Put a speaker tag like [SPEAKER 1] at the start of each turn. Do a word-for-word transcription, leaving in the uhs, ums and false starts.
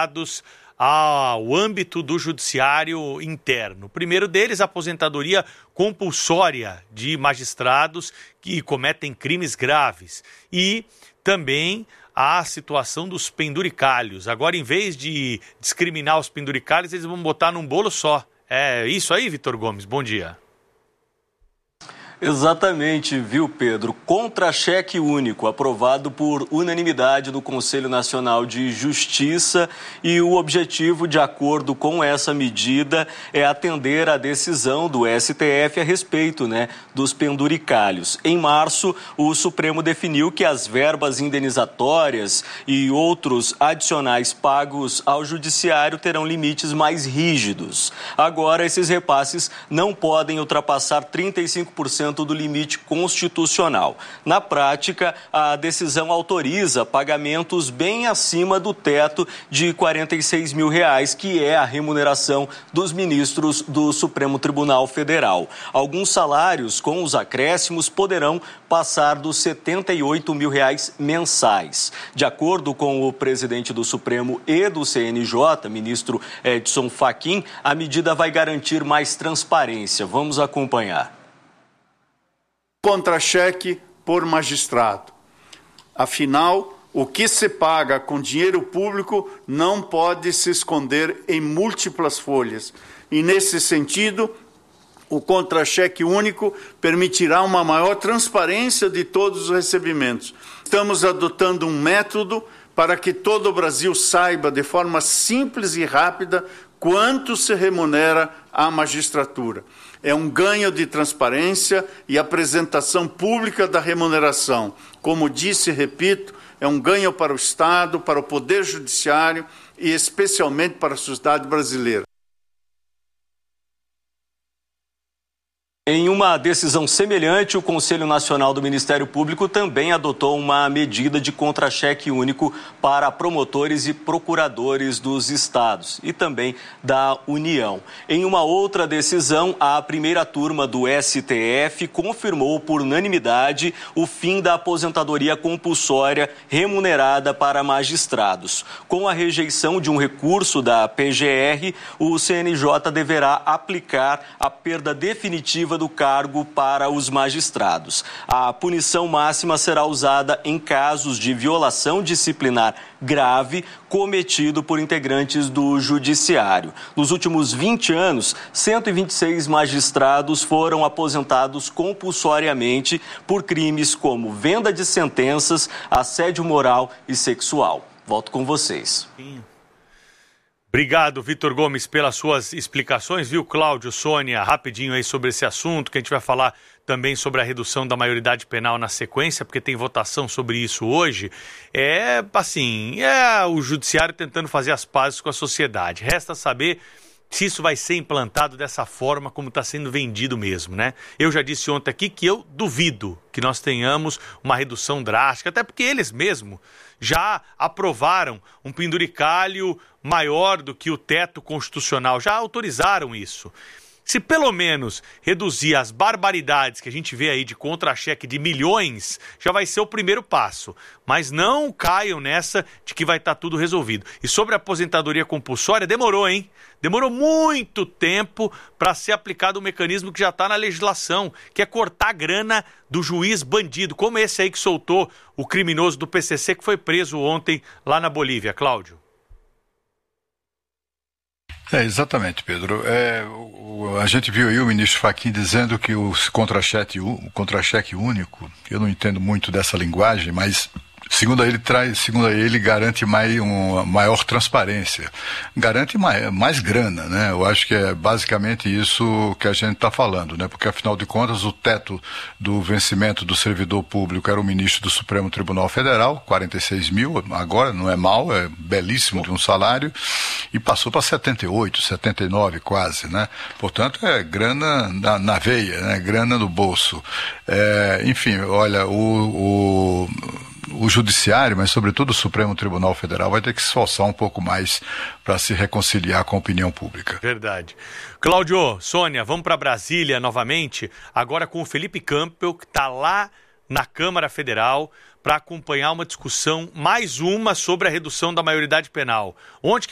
[SPEAKER 1] ligados ao âmbito do judiciário interno. O primeiro deles, a aposentadoria compulsória de magistrados que cometem crimes graves e também a situação dos penduricalhos. Agora, em vez de discriminar os penduricalhos, eles vão botar num bolo só. É isso aí, Vitor Gomes? Bom dia.
[SPEAKER 2] Exatamente, viu, Pedro? Contra-cheque único, aprovado por unanimidade do Conselho Nacional de Justiça, e o objetivo, de acordo com essa medida, é atender à decisão do S T F a respeito, né, dos penduricalhos. Em março, o Supremo definiu que as verbas indenizatórias e outros adicionais pagos ao Judiciário terão limites mais rígidos. Agora, esses repasses não podem ultrapassar trinta e cinco por cento do limite constitucional. Na prática, a decisão autoriza pagamentos bem acima do teto de quarenta e seis mil reais, que é a remuneração dos ministros do Supremo Tribunal Federal. Alguns salários com os acréscimos poderão passar dos setenta e oito mil reais mensais. De acordo com o presidente do Supremo e do C N J, ministro Edson Fachin, a medida vai garantir mais transparência. Vamos acompanhar.
[SPEAKER 3] Contra-cheque por magistrado. Afinal, o que se paga com dinheiro público não pode se esconder em múltiplas folhas. E, nesse sentido, o contra-cheque único permitirá uma maior transparência de todos os recebimentos. Estamos adotando um método para que todo o Brasil saiba, de forma simples e rápida, quanto se remunera a magistratura. É um ganho de transparência e apresentação pública da remuneração. Como disse e repito, é um ganho para o Estado, para o Poder Judiciário e especialmente para a sociedade brasileira.
[SPEAKER 2] Em uma decisão semelhante, o Conselho Nacional do Ministério Público também adotou uma medida de contra-cheque único para promotores e procuradores dos estados e também da União. Em uma outra decisão, a primeira turma do S T F confirmou por unanimidade o fim da aposentadoria compulsória remunerada para magistrados. Com a rejeição de um recurso da P G R, o C N J deverá aplicar a perda definitiva do cargo para os magistrados. A punição máxima será usada em casos de violação disciplinar grave cometido por integrantes do Judiciário. Nos últimos vinte anos, cento e vinte e seis magistrados foram aposentados compulsoriamente por crimes como venda de sentenças, assédio moral e sexual. Volto com vocês.
[SPEAKER 1] Obrigado, Vitor Gomes, pelas suas explicações, viu, Cláudio, Sônia, rapidinho aí sobre esse assunto, que a gente vai falar também sobre a redução da maioridade penal na sequência, porque tem votação sobre isso hoje. É, assim, é o judiciário tentando fazer as pazes com a sociedade. Resta saber se isso vai ser implantado dessa forma como está sendo vendido mesmo, né? Eu já disse ontem aqui que eu duvido que nós tenhamos uma redução drástica, até porque eles mesmos já aprovaram um penduricalho maior do que o teto constitucional, já autorizaram isso. Se pelo menos reduzir as barbaridades que a gente vê aí de contra-cheque de milhões, já vai ser o primeiro passo. Mas não caiam nessa de que vai estar tudo resolvido. E sobre a aposentadoria compulsória, demorou, hein? Demorou muito tempo para ser aplicado um mecanismo que já está na legislação, que é cortar a grana do juiz bandido, como esse aí que soltou o criminoso do P C C que foi preso ontem lá na Bolívia. Cláudio.
[SPEAKER 4] É, exatamente, Pedro. É, o, a gente viu aí o ministro Fachin dizendo que o contra-cheque, o contra-cheque único, eu não entendo muito dessa linguagem, mas segundo ele, traz, segundo ele garante mais, uma maior transparência, garante mais, mais grana, né? Eu acho que é basicamente isso que a gente está falando, né? Porque afinal de contas o teto do vencimento do servidor público era o ministro do Supremo Tribunal Federal, quarenta e seis mil, agora não é mal, é belíssimo de um salário, e passou para setenta e oito, setenta e nove quase, né? Portanto é grana na, na veia, né? Grana no bolso. É, enfim, olha, o... o O Judiciário, mas sobretudo o Supremo Tribunal Federal, vai ter que se esforçar um pouco mais para se reconciliar com a opinião pública.
[SPEAKER 1] Verdade. Cláudio, Sônia, vamos para Brasília novamente, agora com o Felipe Campbell, que está lá na Câmara Federal para acompanhar uma discussão, mais uma, sobre a redução da maioridade penal. Onde que